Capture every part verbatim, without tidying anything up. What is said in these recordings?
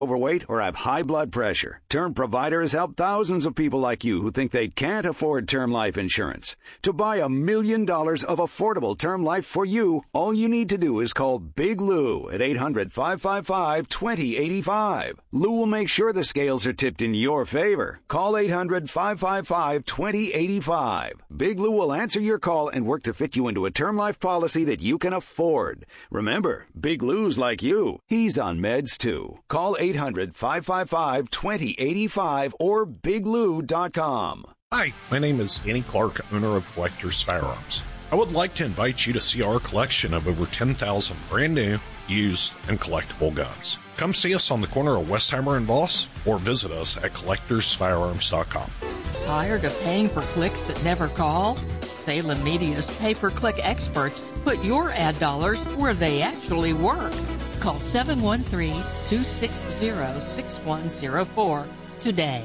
overweight, or have high blood pressure. Term Provider has helped thousands of people like you who think they can't afford term life insurance. To buy a million dollars of affordable term life for you, all you need to do is call Big Lou at eight hundred, five five five, two zero eight five. Lou will make sure the scales are tipped in your favor. Call eight hundred, five five five, two zero eight five. Big Lou will answer your call and work to fit you into a term life policy that you can afford. Remember, Big Lou's like you. He's on meds too. Call eight hundred, five five five, two zero eight five or big lou dot com. Hi, my name is Danny Clark, owner of Collector's Firearms. I would like to invite you to see our collection of over ten thousand brand new, used, and collectible guns. Come see us on the corner of Westheimer and Voss, or visit us at collectors firearms dot com. Tired of paying for clicks that never call? Salem Media's pay-per-click experts put your ad dollars where they actually work. Call seven one three, two six zero, six one zero four today.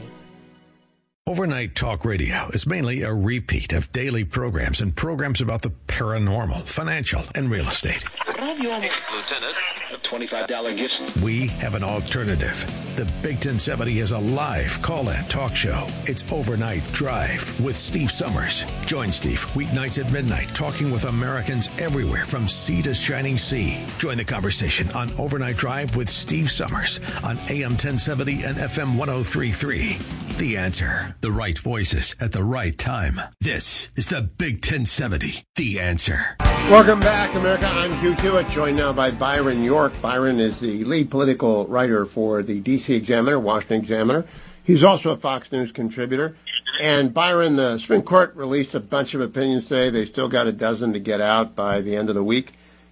Overnight Talk Radio is mainly a repeat of daily programs and programs about the paranormal, financial, and real estate. Lieutenant, a twenty-five dollars gift. We have an alternative. The Big ten seventy is a live call-in talk show. It's Overnight Drive with Steve Summers. Join Steve weeknights at midnight, talking with Americans everywhere from sea to shining sea. Join the conversation on Overnight Drive with Steve Summers on A M ten seventy and F M one oh three point three. The Answer. The right voices at the right time. This is the Big ten seventy. The Answer. Welcome back, America. I'm Hugh Hewitt, joined now by Byron York. Byron is the lead political writer for the D C Examiner, Washington Examiner. He's also a Fox News contributor. And Byron, the Supreme Court released a bunch of opinions today. They still got a dozen to get out by the end of the week.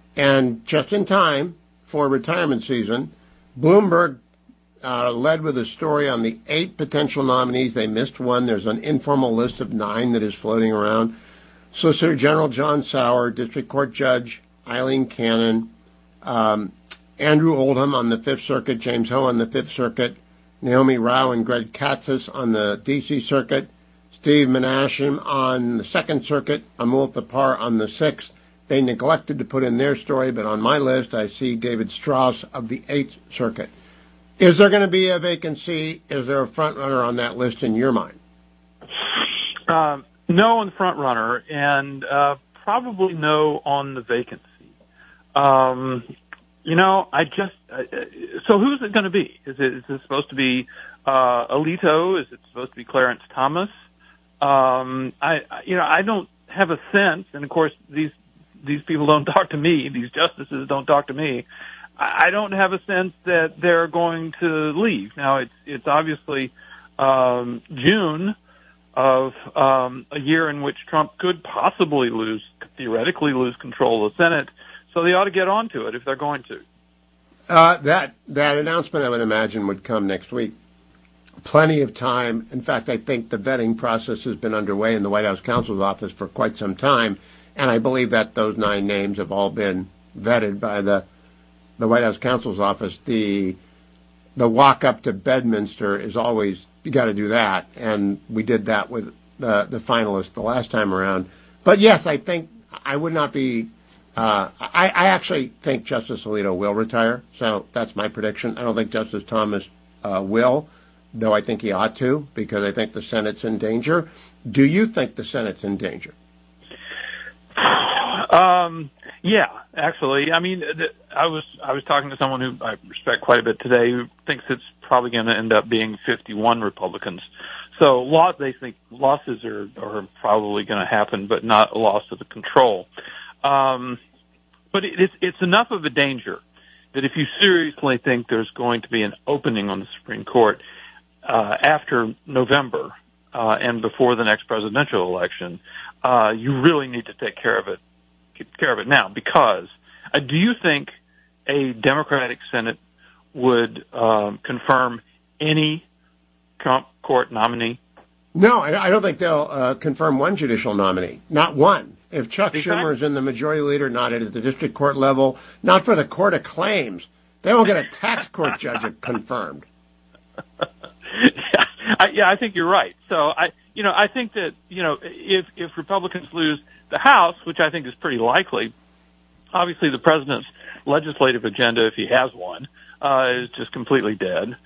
And just in time for retirement season, Bloomberg Uh, led with a story on the eight potential nominees. They missed one. There's an informal list of nine that is floating around. Solicitor General John Sauer, District Court Judge Eileen Cannon, um, Andrew Oldham on the Fifth Circuit, James Ho on the Fifth Circuit, Naomi Rao and Greg Katsas on the D C Circuit, Steve Menashem on the Second Circuit, Amul Thapar on the Sixth. They neglected to put in their story, but on my list I see David Strauss of the Eighth Circuit. Is there going to be a vacancy? Is there a front runner on that list in your mind? Uh, no on the front runner, and uh, probably no on the vacancy. Um, you know, I just uh, so who's it going to be? Is it is it supposed to be uh, Alito? Is it supposed to be Clarence Thomas? Um, I you know I don't have a sense, and of course these these people don't talk to me. These justices don't talk to me. I don't have a sense that they're going to leave. Now, it's it's obviously um, June of um, a year in which Trump could possibly lose, theoretically lose control of the Senate, so they ought to get on to it if they're going to. Uh, that that announcement, I would imagine, would come next week. Plenty of time. In fact, I think the vetting process has been underway in the White House counsel's office for quite some time, and I believe that those nine names have all been vetted by the the White House counsel's office. The the walk up to Bedminster is always, you got to do that, and we did that with the the finalists the last time around. But yes, I think I would not be. Uh, I, I actually think Justice Alito will retire, so that's my prediction. I don't think Justice Thomas uh, will, though I think he ought to, because I think the Senate's in danger. Do you think the Senate's in danger? Um. Yeah, actually, I mean, I was I was talking to someone who I respect quite a bit today, who thinks it's probably going to end up being fifty-one Republicans. So, loss, they think losses are, are probably going to happen, but not a loss of the control. Um, but it, it's it's enough of a danger that if you seriously think there's going to be an opening on the Supreme Court uh, after November uh, and before the next presidential election, uh, you really need to take care of it. Take care of it now, because uh, do you think a Democratic Senate would um, confirm any Trump court nominee? No, I don't think they'll uh, confirm one judicial nominee. Not one. If Chuck exactly. Schumer is in the majority leader, not at the district court level, not for the court of claims, they won't get a tax court judge confirmed. yeah, I, yeah, I think you're right. So I, you know, I think that you know, if if Republicans lose the House, which I think is pretty likely, obviously the president's legislative agenda, if he has one, uh, is just completely dead.